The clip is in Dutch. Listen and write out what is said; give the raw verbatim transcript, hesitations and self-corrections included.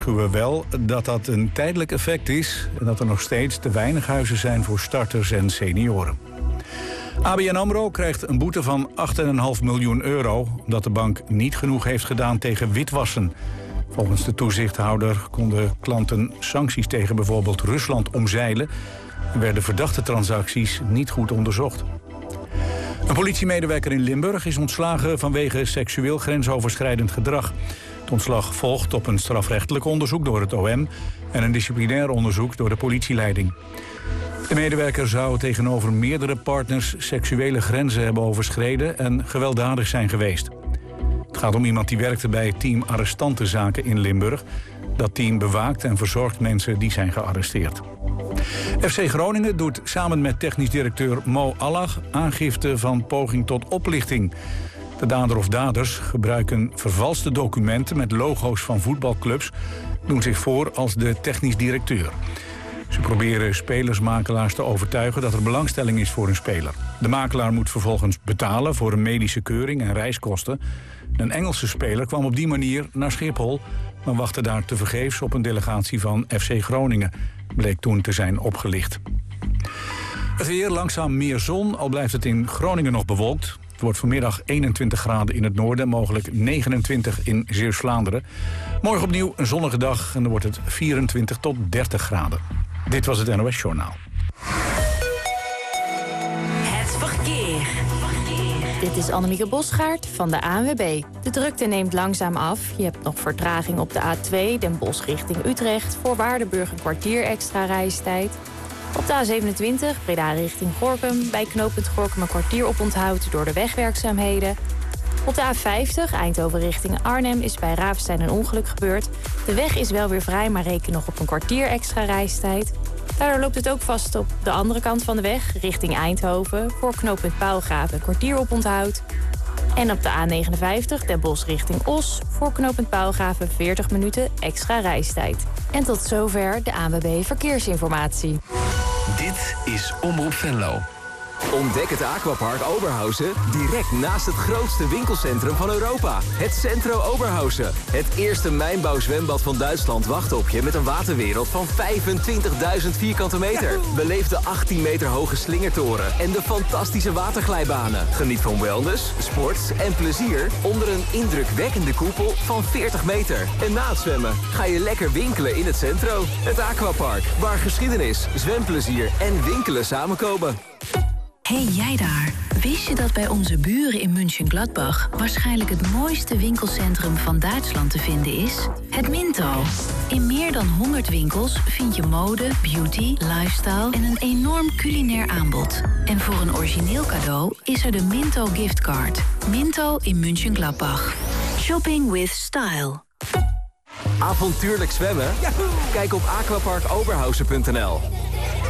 waarschuwen wel dat dat een tijdelijk effect is en dat er nog steeds te weinig huizen zijn voor starters en senioren. A B N AMRO krijgt een boete van acht komma vijf miljoen euro... omdat de bank niet genoeg heeft gedaan tegen witwassen. Volgens de toezichthouder konden klanten sancties tegen bijvoorbeeld Rusland omzeilen... en werden verdachte transacties niet goed onderzocht. Een politiemedewerker in Limburg is ontslagen vanwege seksueel grensoverschrijdend gedrag. Het ontslag volgt op een strafrechtelijk onderzoek door het O M... en een disciplinair onderzoek door de politieleiding. De medewerker zou tegenover meerdere partners seksuele grenzen hebben overschreden en gewelddadig zijn geweest. Het gaat om iemand die werkte bij het team arrestantenzaken in Limburg. Dat team bewaakt en verzorgt mensen die zijn gearresteerd. F C Groningen doet samen met technisch directeur Mo Allag aangifte van poging tot oplichting. De dader of daders gebruiken vervalste documenten met logo's van voetbalclubs, doen zich voor als de technisch directeur. Ze proberen spelersmakelaars te overtuigen dat er belangstelling is voor een speler. De makelaar moet vervolgens betalen voor een medische keuring en reiskosten. Een Engelse speler kwam op die manier naar Schiphol, maar wachtte daar tevergeefs op een delegatie van F C Groningen. Bleek toen te zijn opgelicht. Het weer, langzaam meer zon, al blijft het in Groningen nog bewolkt. Het wordt vanmiddag eenentwintig graden in het noorden, mogelijk negenentwintig in Zeeuws-Vlaanderen. Morgen opnieuw een zonnige dag en dan wordt het vierentwintig tot dertig graden. Dit was het N O S Journaal. Het verkeer. Dit is Annemieke Bosgaard van de A N W B. De drukte neemt langzaam af. Je hebt nog vertraging op de A twee, Den Bosch richting Utrecht. Voor Waardenburg een kwartier extra reistijd. Op de A zevenentwintig, Breda richting Gorinchem. Bij knooppunt Gorinchem een kwartier oponthoud door de wegwerkzaamheden. Op de A vijftig, Eindhoven richting Arnhem, is bij Ravenstein een ongeluk gebeurd. De weg is wel weer vrij, maar reken nog op een kwartier extra reistijd. Daardoor loopt het ook vast op de andere kant van de weg, richting Eindhoven. Voor knooppunt Paalgraven een kwartier oponthoud. En op de A negenenvijftig, Den Bosch richting Os. Voor knooppunt Paalgraven veertig minuten extra reistijd. En tot zover de A N W B Verkeersinformatie. Dit is Omroep Venlo. Ontdek het Aquapark Oberhausen direct naast het grootste winkelcentrum van Europa. Het Centro Oberhausen. Het eerste mijnbouwzwembad van Duitsland wacht op je met een waterwereld van vijfentwintigduizend vierkante meter. Beleef de achttien meter hoge slingertoren en de fantastische waterglijbanen. Geniet van wellness, sport en plezier onder een indrukwekkende koepel van veertig meter. En na het zwemmen ga je lekker winkelen in het Centro. Het Aquapark, waar geschiedenis, zwemplezier en winkelen samenkomen. Hey jij daar, wist je dat bij onze buren in Mönchengladbach waarschijnlijk het mooiste winkelcentrum van Duitsland te vinden is? Het Minto. In meer dan honderd winkels vind je mode, beauty, lifestyle en een enorm culinair aanbod. En voor een origineel cadeau is er de Minto giftcard. Minto in Mönchengladbach. Shopping with style. Avontuurlijk zwemmen? Kijk op aquapark oberhausen punt n l.